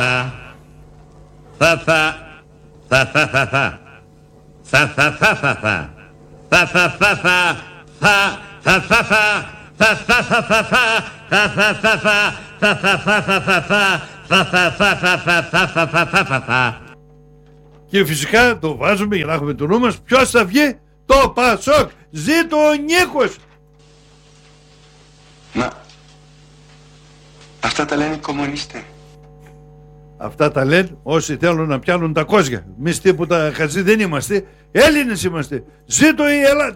Και φυσικά το βάζουμε για να έχουμε το νου μας. Ποιος θα βγει? Το Πασόκ. Ζήτω ο Νίκος. Μα αυτά τα λένε οι κομμουνιστές. Αυτά τα λένε όσοι θέλουν να πιάνουν τα κόζια. Εμείς τίποτα χαζί δεν είμαστε. Έλληνες είμαστε. Ζήτω η Ελλάδα.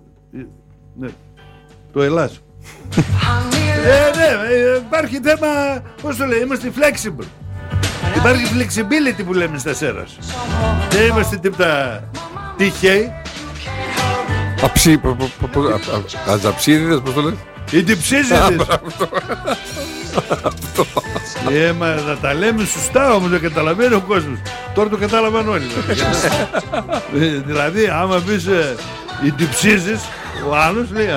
Το Ελλάς. Ναι, υπάρχει θέμα, πώς το λέει, είμαστε flexible. Υπάρχει flexibility που λέμε στα Σέρας. Δεν είμαστε τίποτα τυχαίοι. Αζαψίδιδες, πώς το λες? Οι τυψίζιδες. Μα να τα λέμε σωστά όμως, δεν καταλαβαίνει ο κόσμος. Τώρα το κατάλαβαν όλοι. Δηλαδή άμα πεις οι τυψίζεις, ο άλλος λέει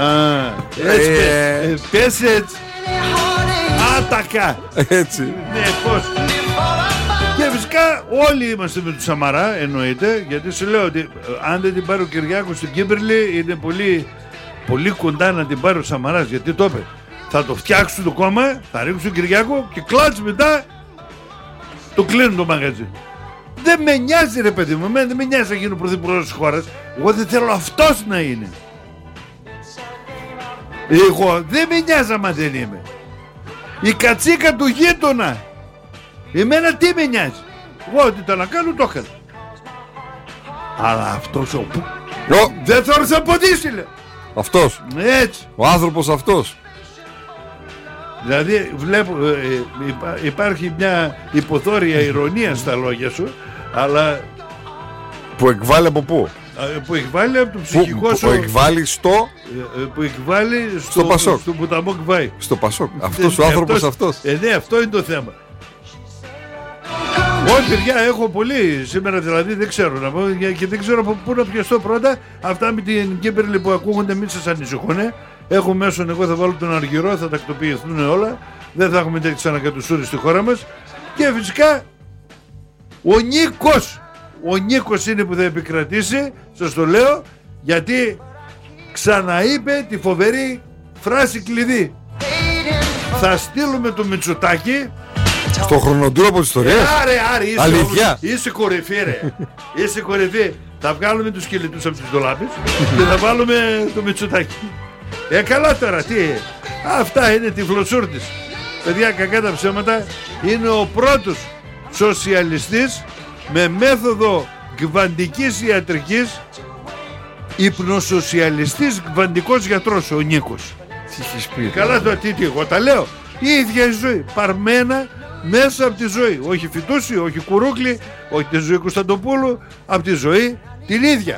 πες έτσι. Άτακα. Έτσι. Ναι, πώς. Και φυσικά όλοι είμαστε με του Σαμαρά, εννοείται. Γιατί σου λέω ότι αν δεν την πάρει ο Κυριάκος στην Κύπριλη, είναι πολύ, πολύ κοντά να την πάρει ο Σαμαράς. Γιατί το είπε, θα το φτιάξουν το κόμμα, θα ρίξουν τον Κυριάκο και κλάτς μετά το κλείνουν το μαγαζί. Δεν με νοιάζει ρε παιδί μου, δεν με νοιάζει να γίνω πρωθυπουργός της χώρας. Εγώ δεν θέλω αυτός να είναι. Εγώ δεν με νοιάζει άμα δεν είμαι. Η κατσίκα του γείτονα. Εμένα τι με νοιάζει. Εγώ ό,τι το να κάνω το έκανα. Αλλά αυτός δεν θα αποδείξει λέει. Αυτός. Έτσι. Ο άνθρωπος αυτός. Δηλαδή βλέπω υπάρχει μια υποθόρια ηρωνία στα λόγια σου. Αλλά που εκβάλλει από πού? Που εκβάλλει από το ψυχικό σου. Που εκβάλλει στο. Που εκβάλλει στο Πασόκ. Στο Πουταμό Κβάι. Στο Πασόκ. Αυτός ο άνθρωπος αυτός. Ναι, αυτό είναι το θέμα. Όχι παιδιά, έχω πολύ σήμερα, δηλαδή δεν ξέρω να πω και δεν ξέρω από πού να πιαστώ πρώτα. Αυτά με την Κύπριλη που ακούγονται μην σας ανησυχούν. Έχω μέσον, εγώ θα βάλω τον Αργυρό, θα τακτοποιηθούν όλα. Δεν θα έχουμε τέτοιες ανακατουσούρες στη χώρα μας. Και φυσικά ο Νίκος. Ο Νίκος είναι που θα επικρατήσει, σας το λέω, γιατί ξαναείπε τη φοβερή φράση κλειδί. Θα στείλουμε το Μητσοτάκη στο χρονοτρόπο της ιστορίας. Άρε, αλήθεια. Είσαι κορυφή ρε. Είσαι κορυφή. Θα βγάλουμε τους σκελετούς από τις ντολάπες και θα βάλουμε το Μητσοτάκη. Καλά τώρα, τι. Αυτά είναι τυφλοσούρτης. Παιδιά, κακά τα ψέματα, είναι ο πρώτος σοσιαλιστής με μέθοδο κβαντικής ιατρικής, υπνοσοσιαλιστής κβαντικός γιατρός ο Νίκος. Τι έχεις πει? Καλά το τι, εγώ τα λέω. Η ίδια η ζωή, παρμένα μέσα από τη ζωή. Όχι Φιτούση, όχι Κουρούκλη, όχι τη ζωή Κωνσταντοπούλου, από τη ζωή την ίδια.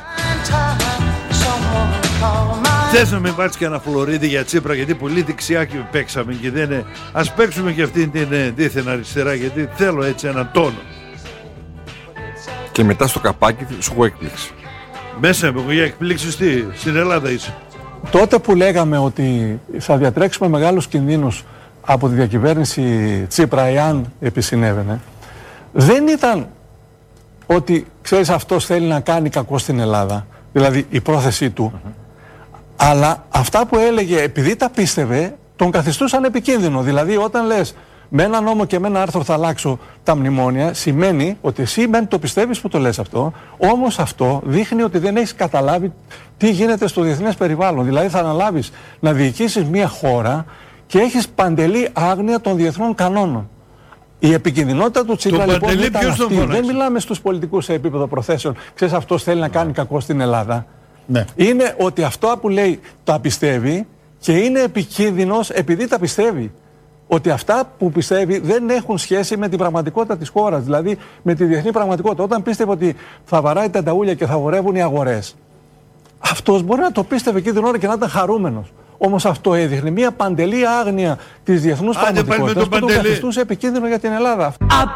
Θες να με βάλεις και ένα φλωρίδι για Τσίπρα, γιατί πολύ δεξιά και παίξαμε και δεν είναι. Ας παίξουμε και αυτή την δίθεν αριστερά, γιατί θέλω έτσι έναν τόνο. Και μετά στο καπάκι σου έχω έκπληξη. Μέσα μου, για εκπλήξεις τι, στην Ελλάδα είσαι. Τότε που λέγαμε ότι θα διατρέξουμε μεγάλους κινδύνους από τη διακυβέρνηση Τσίπρα εάν επισυνέβαινε, δεν ήταν ότι ξέρεις αυτός θέλει να κάνει κακό στην Ελλάδα, δηλαδή η πρόθεσή του, αλλά αυτά που έλεγε επειδή τα πίστευε τον καθιστούσαν επικίνδυνο. Δηλαδή όταν λες με ένα νόμο και με ένα άρθρο θα αλλάξω τα μνημόνια, σημαίνει ότι εσύ μεν το πιστεύεις που το λες αυτό, όμως αυτό δείχνει ότι δεν έχεις καταλάβει τι γίνεται στο διεθνές περιβάλλον. Δηλαδή θα αναλάβεις να διοικήσεις μια χώρα και έχεις παντελή άγνοια των διεθνών κανόνων. Η επικινδυνότητα του Τσίπρα λοιπόν ήταν αυτή. Δεν μιλάμε στους πολιτικούς σε επίπεδο προθέσεων. Ξέρεις αυτός θέλει να κάνει κακό στην Ελλάδα. Ναι. Είναι ότι αυτό που λέει τα πιστεύει και είναι επικίνδυνος επειδή τα πιστεύει. Ότι αυτά που πιστεύει δεν έχουν σχέση με την πραγματικότητα της χώρας, δηλαδή με τη διεθνή πραγματικότητα. Όταν πίστευε ότι θα βαράει τα ταούλια και θα βορεύουν οι αγορές, αυτός μπορεί να το πίστευε εκείνη την ώρα και να ήταν χαρούμενος. Όμως αυτό έδειχνε μια παντελή άγνοια της διεθνούς πραγματικότητας που τον καθιστούσε επικίνδυνο για την Ελλάδα.